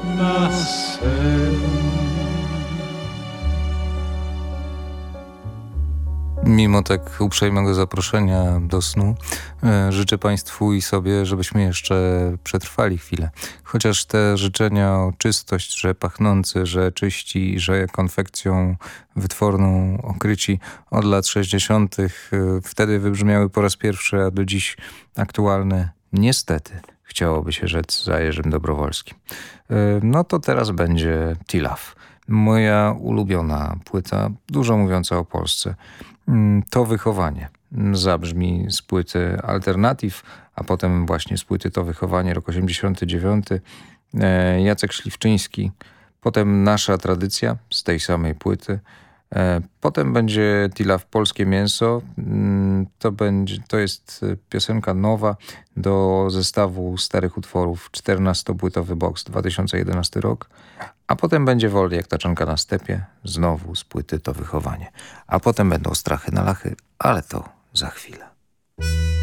na sen. Mimo tak uprzejmego zaproszenia do snu, życzę Państwu i sobie, żebyśmy jeszcze przetrwali chwilę. Chociaż te życzenia o czystość, że pachnący, że czyści, że konfekcją wytworną okryci od lat 60. Wtedy wybrzmiały po raz pierwszy, a do dziś aktualne, niestety, chciałoby się rzec za Jerzym Dobrowolskim. No to teraz będzie Tilaf. Moja ulubiona płyta, dużo mówiąca o Polsce. To wychowanie zabrzmi z płyty Alternatyw, a potem właśnie z płyty To wychowanie, rok 89. Jacek Śliwczyński. Potem Nasza tradycja z tej samej płyty. Potem będzie Tilaf Polskie mięso. To jest piosenka nowa do zestawu starych utworów 14-płytowy box 2011 rok. A potem będzie Wolny jak taczanka na stepie, znowu z płyty To wychowanie. A potem będą Strachy na lachy, ale to za chwilę.